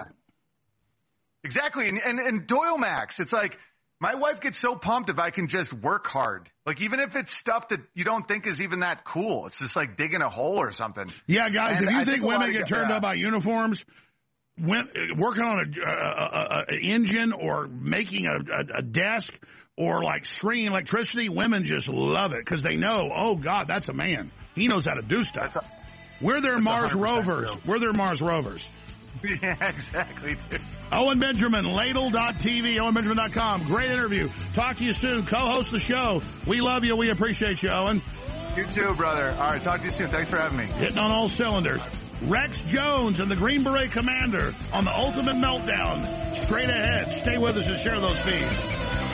Exactly, and, and and Doyle Max, it's like. My wife gets so pumped if I can just work hard. Like, even if it's stuff that you don't think is even that cool. It's just like digging a hole or something. Yeah, guys, and if you I think, think women get turned yeah. up by uniforms, when, working on an engine or making a, a, a desk or like stringing electricity, women just love it because they know, oh, God, that's a man. He knows how to do stuff. A, We're their Mars rovers. True. We're their Mars rovers. Yeah, exactly, dude. Owen Benjamin, ladle dot t v, owen benjamin dot com. Great interview. Talk to you soon. Co-host the show. We love you. We appreciate you, Owen. You too, brother. All right, talk to you soon. Thanks for having me. Hitting on all cylinders. Rex Jones and the Green Beret Commander on the Ultimate Meltdown. Straight ahead. Stay with us and share those feeds.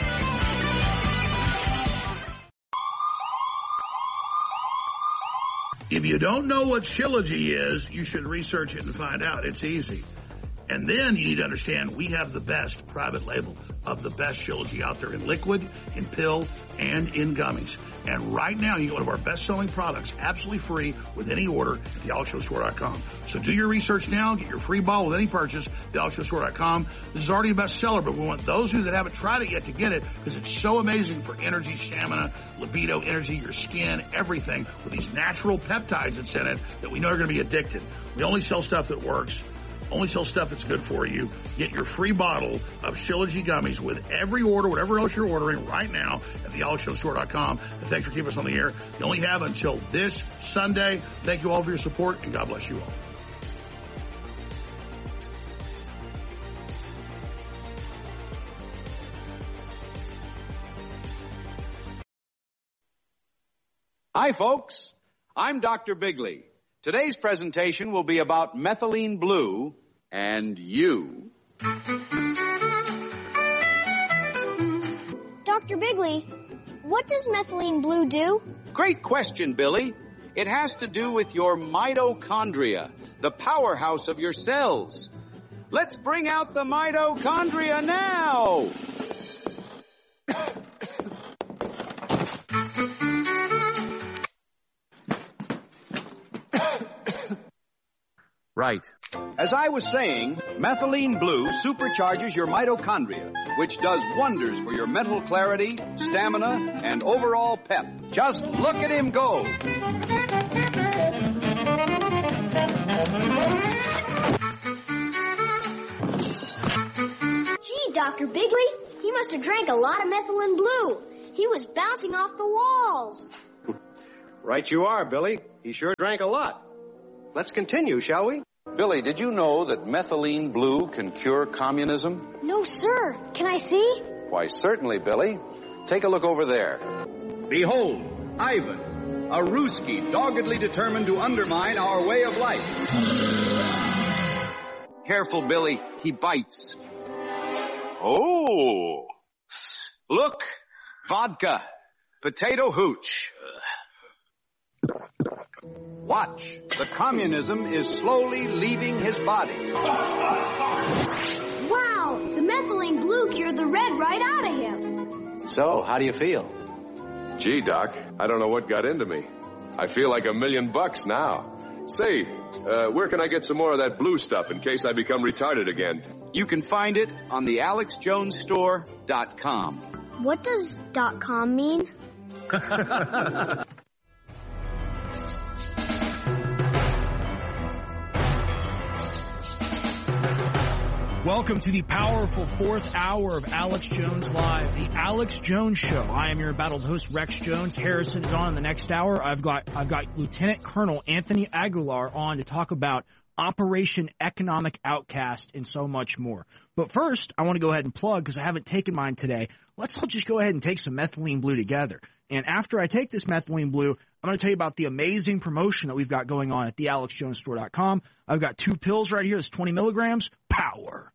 If you don't know what Shilajit is, you should research it and find out. It's easy. And then you need to understand we have the best private label of the best Shilajit out there in liquid, in pill, and in gummies. And right now, you get one of our best-selling products absolutely free with any order at the alex show store dot com. So do your research now. Get your free bottle with any purchase at the alex show store dot com. This is already a bestseller, but we want those of you that haven't tried it yet to get it because it's so amazing for energy, stamina, libido, energy, your skin, everything with these natural peptides that's in it that we know are going to be addicted. We only sell stuff that works. Only sell stuff that's good for you. Get your free bottle of Shilajit gummies with every order, whatever else you're ordering right now at the alex show store dot com. And thanks for keeping us on the air. You only have until this Sunday. Thank you all for your support, and God bless you all. Hi, folks. I'm Doctor Bigley. Today's presentation will be about methylene blue and you. Doctor Bigley, what does methylene blue do? Great question, Billy. It has to do with your mitochondria, the powerhouse of your cells. Let's bring out the mitochondria now. Right. As I was saying, methylene blue supercharges your mitochondria, which does wonders for your mental clarity, stamina, and overall pep. Just look at him go. Doctor Bigley. He must have drank a lot of methylene blue. He was bouncing off the walls. Right you are, Billy. He sure drank a lot. Let's continue, shall we? Billy, did you know that methylene blue can cure communism? No, sir. Can I see? Why, certainly, Billy. Take a look over there. Behold, Ivan, a Ruski doggedly determined to undermine our way of life. Careful, Billy. He bites. Oh, look, vodka, potato hooch. Watch, the communism is slowly leaving his body. Wow, the methylene blue cured the red right out of him. So, how do you feel? Gee, Doc, I don't know what got into me. I feel like a million bucks now. Say, uh, where can I get some more of that blue stuff in case I become retarded again? You can find it on the alex jones store dot com. What does .com mean? Welcome to the powerful fourth hour of Alex Jones Live, the Alex Jones Show. I am your embattled host, Rex Jones. Harrison is on in the next hour. I've got I've got Lieutenant Colonel Anthony Aguilar on to talk about Operation Economic Outcast and so much more. But first, I want to go ahead and plug, because I haven't taken mine today. Let's all just go ahead and take some methylene blue together. And after I take this methylene blue, I'm going to tell you about the amazing promotion that we've got going on at the alex jones store dot com. I've got two pills right here. It's twenty milligrams. Power.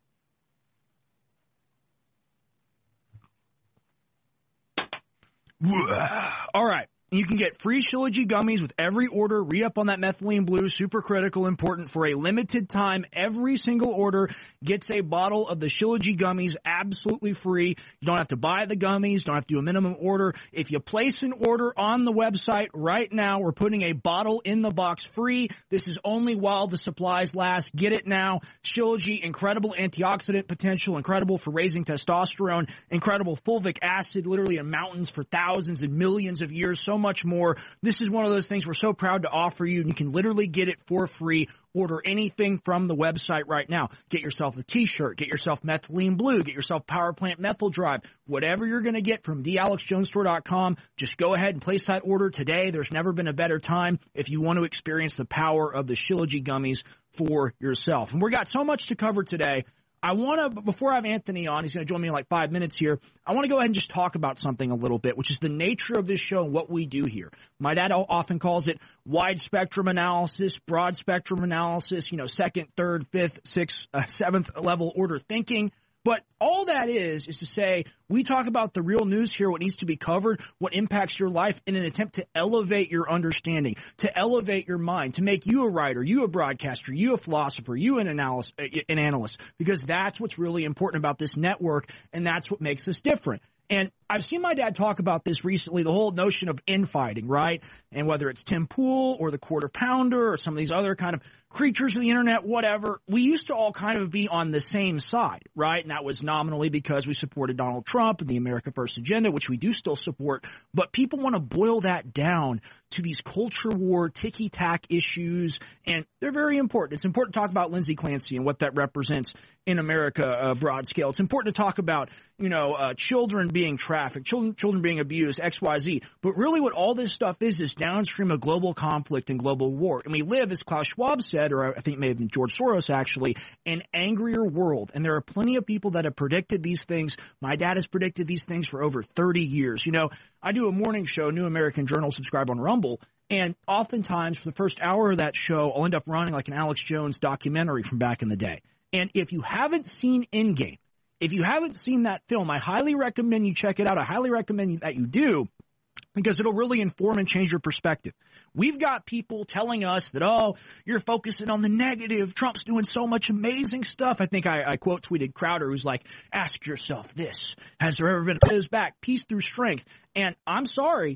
All right. You can get free Shilajit gummies with every order. Re-up on that methylene blue. Super critical, important. For a limited time, every single order gets a bottle of the Shilajit gummies absolutely free. You don't have to buy the gummies. Don't have to do a minimum order. If you place an order on the website right now, we're putting a bottle in the box free. This is only while the supplies last. Get it now. Shilajit, incredible antioxidant potential, incredible for raising testosterone, incredible fulvic acid, literally in mountains for thousands and millions of years. So much more. This is one of those things we're so proud to offer you, and you can literally get it for free. Order anything from the website right now. Get yourself a t-shirt, get yourself methylene blue, get yourself power plant methyl drive, whatever you're going to get from the alex jones store dot com. Just go ahead and place that order today. There's never been a better time if you want to experience the power of the Shilajit gummies for yourself. And we got so much to cover today. I want to, before I have Anthony on, he's going to join me in like five minutes here, I want to go ahead and just talk about something a little bit, which is the nature of this show and what we do here. My dad often calls it wide spectrum analysis, broad spectrum analysis, you know, second, third, fifth, sixth, uh, seventh level order thinking. But all that is, is to say we talk about the real news here, what needs to be covered, what impacts your life in an attempt to elevate your understanding, to elevate your mind, to make you a writer, you a broadcaster, you a philosopher, you an analyst, an analyst, because that's what's really important about this network, and that's what makes us different. And I've seen my dad talk about this recently, the whole notion of infighting, right? And whether it's Tim Pool or the Quarter Pounder or some of these other kind of creatures of the internet, whatever, we used to all kind of be on the same side, right? And that was nominally because we supported Donald Trump and the America First agenda, which we do still support. But people want to boil that down to these culture war, ticky-tack issues, and they're very important. It's important to talk about Lindsey Clancy and what that represents in America, uh, broad scale. It's important to talk about, you know, uh, children being trafficked, children, children being abused, X Y Z. But really what all this stuff is, is downstream of global conflict and global war. And we live, as Klaus Schwab said, or I think it may have been George Soros actually, an angrier world. And there are plenty of people that have predicted these things. My dad has predicted these things for over thirty years. You know, I do a morning show, New American Journal, subscribe on Rumble. And oftentimes for the first hour of that show, I'll end up running like an Alex Jones documentary from back in the day. And if you haven't seen Endgame, if you haven't seen that film, I highly recommend you check it out. I highly recommend that you do, because it'll really inform and change your perspective. We've got people telling us that, oh, you're focusing on the negative. Trump's doing so much amazing stuff. I think I, I quote tweeted Crowder, who's like, ask yourself this. Has there ever been a back, peace through strength? And I'm sorry,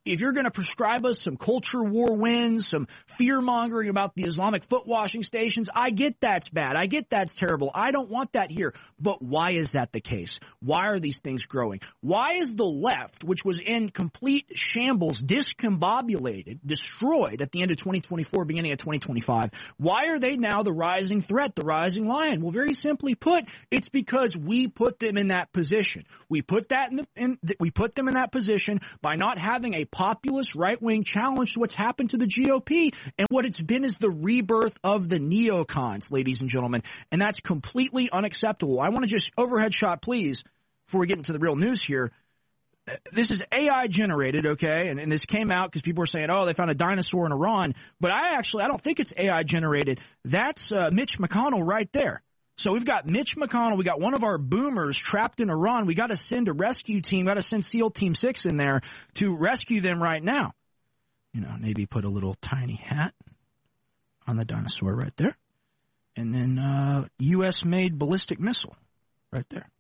if you're going to prescribe us some culture war wins, some fear-mongering about the Islamic foot washing stations, I get that's bad. I get that's terrible. I don't want that here. But why is that the case? Why are these things growing? Why is the left, which was in complete shambles, discombobulated, destroyed at the end of twenty twenty-four, beginning of twenty twenty-five, why are they now the rising threat, the rising lion? Well, very simply put, it's because we put them in that position. We put that in the, in the, we put them in that position by not having a populist right-wing challenge to what's happened to the G O P. And what it's been is the rebirth of the neocons, ladies and gentlemen. And that's completely unacceptable. I want to just overhead shot, please, before we get into the real news here. This is A I generated, okay? And, and this came out because people were saying, oh, they found a dinosaur in Iran. But I actually, I don't think it's A I generated. That's uh, Mitch McConnell right there. So we've got Mitch McConnell. We got one of our boomers trapped in Iran. We got to send a rescue team, got to send SEAL Team six in there to rescue them right now. You know, maybe put a little tiny hat on the dinosaur right there. And then uh, U S-made ballistic missile right there.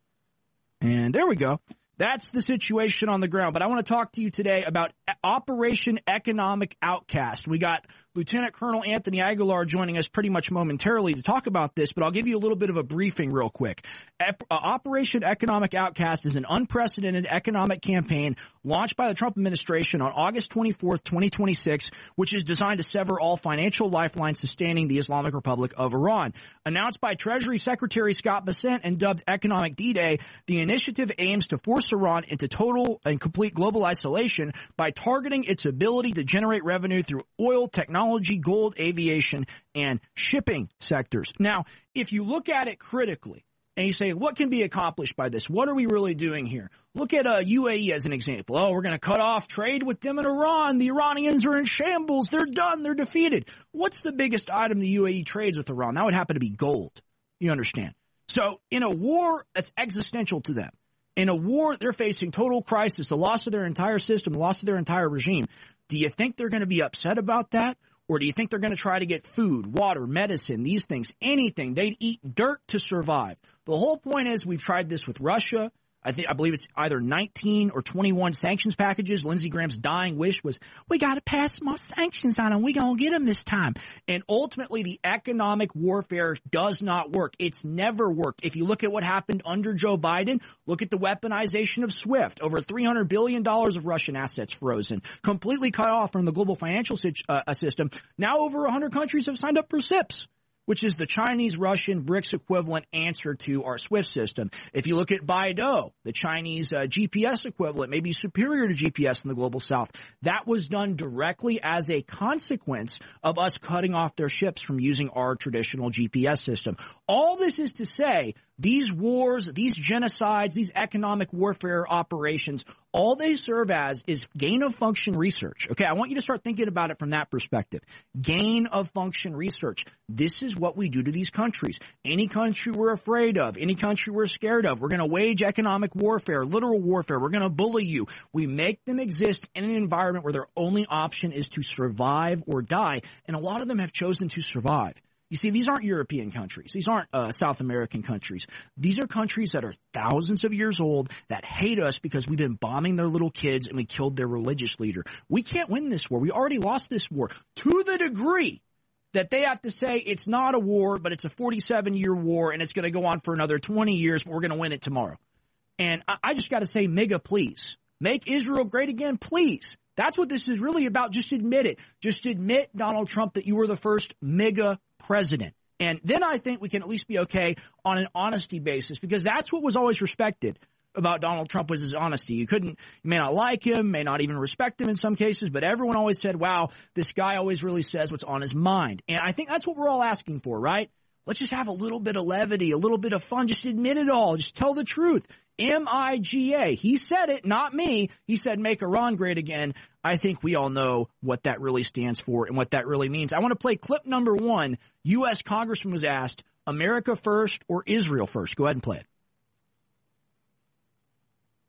And there we go. That's the situation on the ground. But I want to talk to you today about Operation Economic Outcast. We got Lieutenant Colonel Anthony Aguilar joining us pretty much momentarily to talk about this, but I'll give you a little bit of a briefing real quick. Operation Economic Outcast is an unprecedented economic campaign launched by the Trump administration on August twenty-fourth, twenty twenty-six, which is designed to sever all financial lifelines sustaining the Islamic Republic of Iran. Announced by Treasury Secretary Scott Bessent and dubbed Economic D-Day, the initiative aims to force Iran into total and complete global isolation by targeting its ability to generate revenue through oil, technology, gold, aviation, and shipping sectors. Now, if you look at it critically, and you say, what can be accomplished by this? What are we really doing here? Look at uh, U A E as an example. Oh, we're going to cut off trade with them in Iran. The Iranians are in shambles. They're done. They're defeated. What's the biggest item the U A E trades with Iran? That would happen to be gold. You understand? So in a war that's existential to them, in a war they're facing total crisis, the loss of their entire system, the loss of their entire regime, do you think they're going to be upset about that? Or do you think they're going to try to get food, water, medicine, these things, anything? They'd eat dirt to survive. The whole point is we've tried this with Russia. I think I believe it's either nineteen or twenty-one sanctions packages. Lindsey Graham's dying wish was, we got to pass more sanctions on them. We going to get them this time. And ultimately, the economic warfare does not work. It's never worked. If you look at what happened under Joe Biden, look at the weaponization of SWIFT. Over three hundred billion dollars of Russian assets frozen, completely cut off from the global financial uh, system. Now over one hundred countries have signed up for S I P S, which is the Chinese-Russian BRICS equivalent answer to our SWIFT system. If you look at Baidu, the Chinese uh, G P S equivalent, maybe superior to G P S in the global south, that was done directly as a consequence of us cutting off their ships from using our traditional G P S system. All this is to say, these wars, these genocides, these economic warfare operations, all they serve as is gain-of-function research. Okay, I want you to start thinking about it from that perspective. Gain-of-function research. This is what we do to these countries. Any country we're afraid of, any country we're scared of, we're going to wage economic warfare, literal warfare. We're going to bully you. We make them exist in an environment where their only option is to survive or die, and a lot of them have chosen to survive. You see, these aren't European countries. These aren't uh, South American countries. These are countries that are thousands of years old that hate us because we've been bombing their little kids and we killed their religious leader. We can't win this war. We already lost this war to the degree that they have to say it's not a war, but it's a forty-seven year war and it's going to go on for another twenty years, but we're going to win it tomorrow. And I, I just got to say, MAGA, please. Make Israel great again, please. That's what this is really about. Just admit it. Just admit, Donald Trump, that you were the first MAGA president. And then I think we can at least be okay on an honesty basis, because that's what was always respected about Donald Trump, was his honesty. You couldn't, you may not like him, may not even respect him in some cases, but everyone always said, wow, this guy always really says what's on his mind. And I think that's what we're all asking for, right? Let's just have a little bit of levity, a little bit of fun. Just admit it all. Just tell the truth. M I G A. He said it, not me. He said, make Iran great again. I think we all know what that really stands for and what that really means. I want to play clip number one. U S Congressman was asked, America first or Israel first? Go ahead and play it.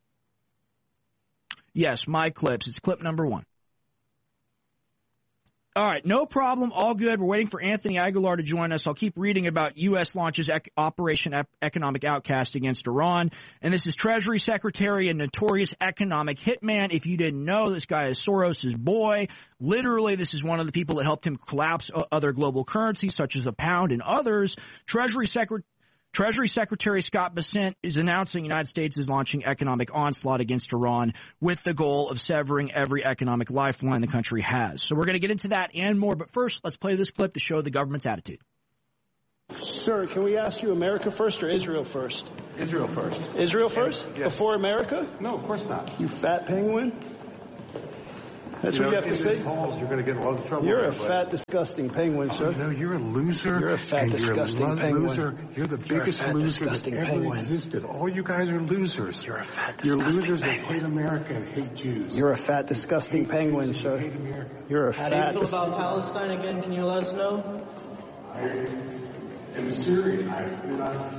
Yes, my clips. It's clip number one. All right, no problem. All good. We're waiting for Anthony Aguilar to join us. I'll keep reading about U S launches ec- Operation Ep- Economic Outcast against Iran. And this is Treasury Secretary and notorious economic hitman. If you didn't know, this guy is Soros' boy. Literally, this is one of the people that helped him collapse other global currencies, such as the pound and others. Treasury Secretary Treasury Secretary Scott Bessent is announcing the United States is launching economic onslaught against Iran with the goal of severing every economic lifeline the country has. So we're going to get into that and more. But first, let's play this clip to show the government's attitude. Sir, can we ask you America first or Israel first? Israel first. Israel first? Yes. Before America? No, of course not. You fat penguin? That's you what know, you have to in say? these halls, you're going to get a lot of trouble. You're a there, fat, disgusting penguin, oh, sir. No, you're a loser. You're a fat, and disgusting you're a penguin. Loser. You're the You're biggest a fat, loser that disgusting ever penguin. existed. All you guys are losers. You're a fat, You're disgusting losers penguin. that hate America and hate Jews. You're a fat, disgusting penguin, Jews, sir. You hate America. You're a How fat... do you feel about Palestine again? Can you let us know? I am Syrian. I do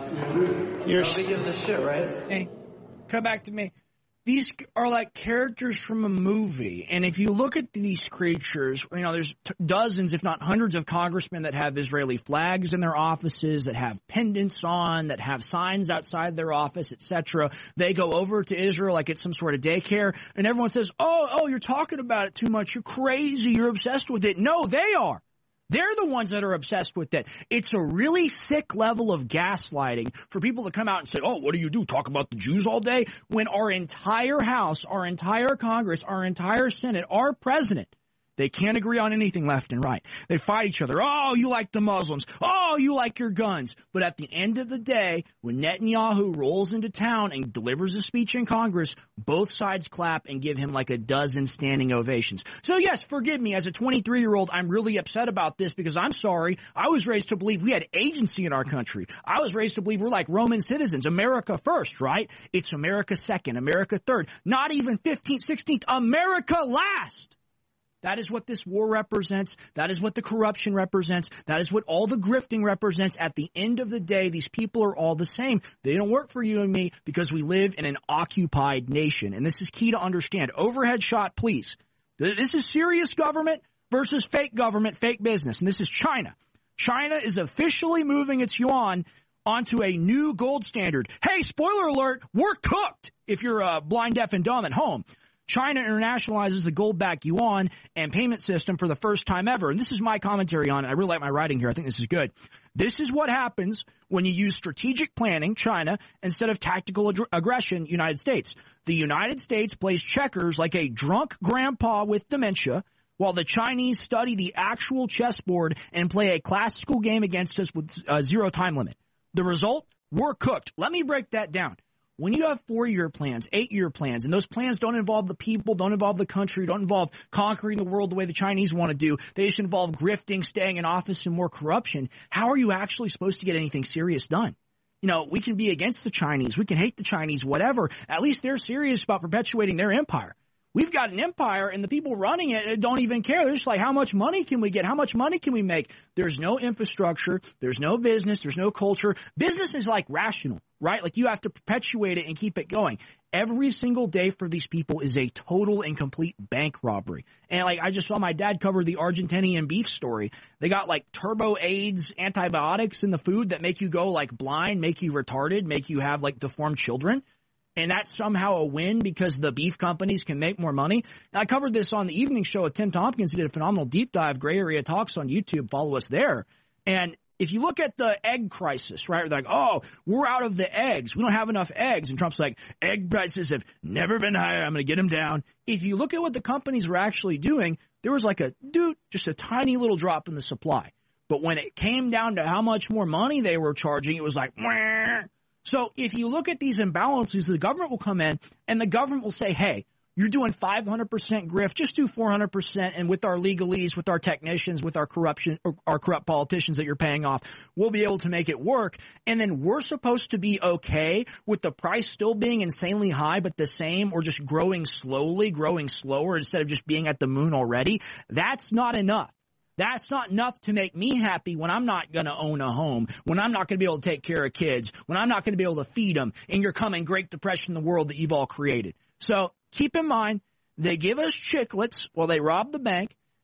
not... You're... Nobody gives a shit, right? Hey, come back to me. These are like characters from a movie. And if you look at these creatures, you know, there's t- dozens, if not hundreds of congressmen that have Israeli flags in their offices, that have pendants on, that have signs outside their office, et cetera. They go over to Israel like it's some sort of daycare. And everyone says, oh, oh, you're talking about it too much. You're crazy. You're obsessed with it. No, they are. They're the ones that are obsessed with it. It's a really sick level of gaslighting for people to come out and say, oh, what do you do? Talk about the Jews all day? When our entire House, our entire Congress, our entire Senate, our president, they can't agree on anything left and right. They fight each other. Oh, you like the Muslims. Oh, you like your guns. But at the end of the day, when Netanyahu rolls into town and delivers a speech in Congress, both sides clap and give him like a dozen standing ovations. So yes, forgive me. As a twenty-three-year-old, I'm really upset about this because I'm sorry. I was raised to believe we had agency in our country. I was raised to believe we're like Roman citizens. America first, right? It's America second, America third. Not even fifteenth, sixteenth. America last. That is what this war represents. That is what the corruption represents. That is what all the grifting represents. At the end of the day, these people are all the same. They don't work for you and me because we live in an occupied nation. And this is key to understand. Overhead shot, please. This is serious government versus fake government, fake business. And this is China. China is officially moving its yuan onto a new gold standard. Hey, spoiler alert, we're cooked if you're uh, blind, deaf, and dumb at home. China internationalizes the gold-backed yuan and payment system for the first time ever. And this is my commentary on it. I really like my writing here. I think this is good. This is what happens when you use strategic planning, China, instead of tactical ag- aggression, United States. The United States plays checkers like a drunk grandpa with dementia, while the Chinese study the actual chessboard and play a classical game against us with a zero time limit. The result? We're cooked. Let me break that down. When you have four-year plans, eight-year plans, and those plans don't involve the people, don't involve the country, don't involve conquering the world the way the Chinese want to do, they just involve grifting, staying in office, and more corruption, how are you actually supposed to get anything serious done? You know, we can be against the Chinese, we can hate the Chinese, whatever. At least they're serious about perpetuating their empire. We've got an empire, and the people running it don't even care. They're just like, how much money can we get? How much money can we make? There's no infrastructure. There's no business. There's no culture. Business is like rational, right? Like you have to perpetuate it and keep it going. Every single day for these people is a total and complete bank robbery. And like I just saw my dad cover the Argentinian beef story. They got like turbo AIDS antibiotics in the food that make you go like blind, make you retarded, make you have like deformed children. And that's somehow a win because the beef companies can make more money. And I covered this on the evening show with Tim Tompkins. He did a phenomenal deep dive. Gray Area Talks on YouTube. Follow us there. And if you look at the egg crisis, right, they're like, oh, we're out of the eggs. We don't have enough eggs. And Trump's like, egg prices have never been higher. I'm going to get them down. If you look at what the companies were actually doing, there was like a, dude, just a tiny little drop in the supply. But when it came down to how much more money they were charging, it was like, Mwah. So if you look at these imbalances, the government will come in and the government will say, hey, you're doing five hundred percent grift, just do four hundred percent. And with our legalese, with our technicians, with our corruption, our corrupt politicians that you're paying off, we'll be able to make it work. And then we're supposed to be okay with the price still being insanely high, but the same or just growing slowly, growing slower instead of just being at the moon already. That's not enough. That's not enough to make me happy when I'm not going to own a home, when I'm not going to be able to take care of kids, when I'm not going to be able to feed them in your coming Great Depression in the world that you've all created. So keep in mind, they give us chiclets while they rob the bank.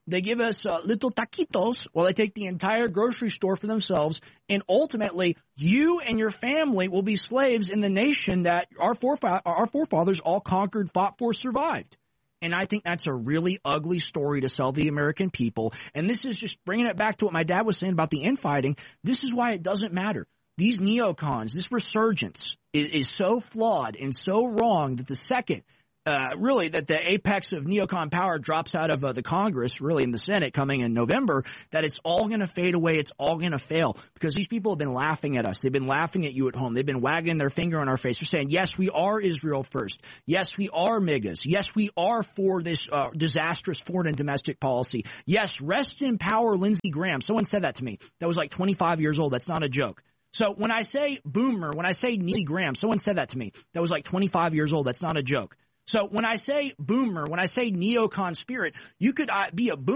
They give us uh, little taquitos while they take the entire grocery store for themselves. And ultimately, you and your family will be slaves in the nation that our, forefa- our forefathers all conquered, fought for, survived. And I think that's a really ugly story to sell the American people. And this is just bringing it back to what my dad was saying about the infighting. This is why it doesn't matter. These neocons, this resurgence is, is so flawed and so wrong that the second Uh, really, that the apex of neocon power drops out of uh, the Congress, really in the Senate coming in November, that it's all going to fade away. It's all going to fail because these people have been laughing at us. They've been laughing at you at home. They've been wagging their finger in our face. They're saying, yes, we are Israel first. Yes, we are MAGAs. Yes, we are for this uh, disastrous foreign and domestic policy. Yes, rest in power, Lindsey Graham. Someone said that to me. That was like twenty-five years old. That's not a joke. So when I say boomer, when I say Lindsey Graham, someone said that to me. That was like twenty-five years old. That's not a joke. So when I say boomer, when I say neocon spirit, you could uh, be a boomer.